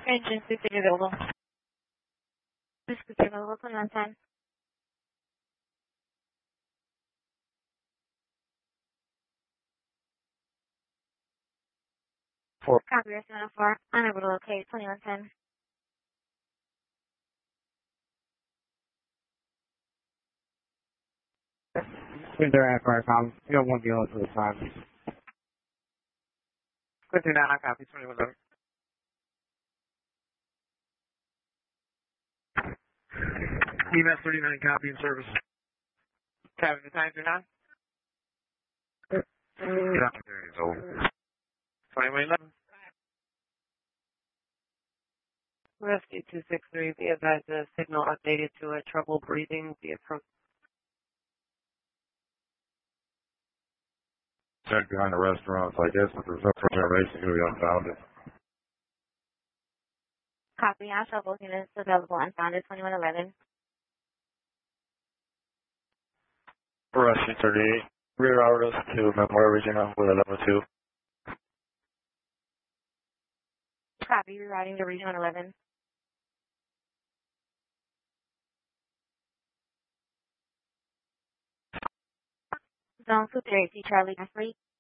Engine 60 available. This is available 2110. Copy S104. Unable to locate 2110. With their Aircom, you got one deal at the time. Good to know, I copy 2111. EMS 39 copy in service. Cabin, the time through 9? Get up there, it's over. 2111. Rescue 263, be advised the signal updated to a trouble breathing. The approach. Check behind the restaurants, I guess, if there's no reservation, we unfounded. Copy. All shuttle units available unfounded 2111. Rescue 38, reroute us to Memorial Regional with a level 2. Copy. Rerouting to Region 11. Zone 230, Charlie Ashley.